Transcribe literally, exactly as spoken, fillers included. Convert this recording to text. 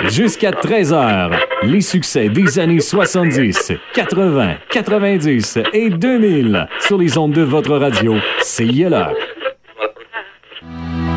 Jusqu'à treize heures, les succès des années soixante-dix, quatre-vingts, quatre-vingt-dix et deux mille sur les ondes de votre radio. C'est Yellow.